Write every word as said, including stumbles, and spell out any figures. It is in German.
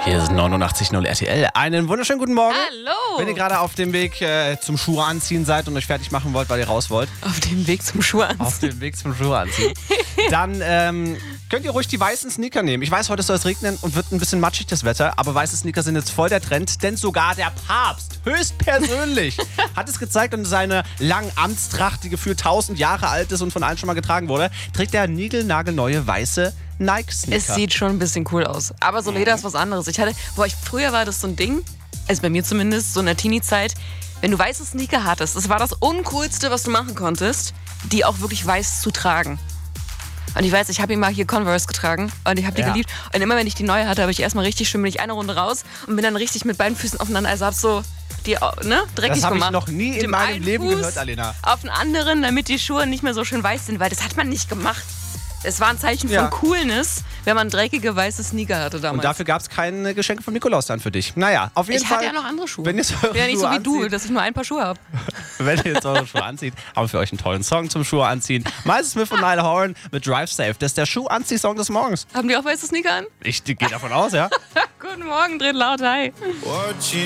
Hier ist neunundachtzig Komma null R T L. Einen wunderschönen guten Morgen. Hallo. Wenn ihr gerade auf dem Weg äh, zum Schuhe anziehen seid und euch fertig machen wollt, weil ihr raus wollt. Auf dem Weg zum Schuhe anziehen. Auf dem Weg zum Schuhe anziehen. Dann ähm, könnt ihr ruhig die weißen Sneaker nehmen. Ich weiß, heute soll es regnen und wird ein bisschen matschig das Wetter, aber weiße Sneaker sind jetzt voll der Trend, denn sogar der Papst höchstpersönlich hat es gezeigt und seine langen Amtstracht, die gefühlt tausend Jahre alt ist und von allen schon mal getragen wurde, trägt er niegelnagelneue weiße Nike-Sneaker. Es sieht schon ein bisschen cool aus. Aber so Leder ist was anderes. Ich hatte, boah, ich, früher war das so ein Ding, also bei mir zumindest, so in der Teenie-Zeit, wenn du weiße Sneaker hattest, das war das Uncoolste, was du machen konntest, die auch wirklich weiß zu tragen. Und ich weiß, ich habe ihm mal hier Converse getragen und ich habe die Ja. geliebt. Und immer wenn ich die neue hatte, habe ich erstmal richtig schön, bin ich eine Runde raus und bin dann richtig mit beiden Füßen aufeinander, also hab so die ne, dreckig Das habe ich gemacht. noch nie Mit in dem meinem einen Leben Fuß gehört, Alena. Auf den anderen, damit die Schuhe nicht mehr so schön weiß sind, weil das hat man nicht gemacht. Es war ein Zeichen Ja. von Coolness, wenn man dreckige weiße Sneaker hatte damals. Und dafür gab es keine Geschenke vom Nikolaus dann für dich. Naja, auf jeden ich Fall. hatte ja noch andere Schuhe. Wenn ihr so Ich bin ja nicht so wie du, anzieht, dass ich nur ein paar Schuhe habe. wenn ihr jetzt eure Schuhe anzieht, haben wir für euch einen tollen Song zum Schuhe anziehen. Miles Smith und Niall Horan mit Drive Safe. Das ist der Schuh-Anzieh-Song des Morgens. Haben die auch weiße Sneaker an? Ich gehe davon aus, ja. Guten Morgen, dreht laut, hi.